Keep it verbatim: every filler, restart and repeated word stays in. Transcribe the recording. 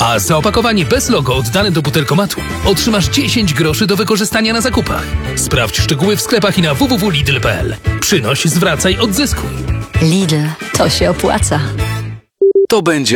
A za opakowanie bez logo oddane do butelkomatu otrzymasz dziesięć groszy do wykorzystania na zakupach. Sprawdź szczegóły w sklepach i na w w w kropka lidl kropka p l. Przynoś, zwracaj, odzyskuj. Lidl, to się opłaca. To będzie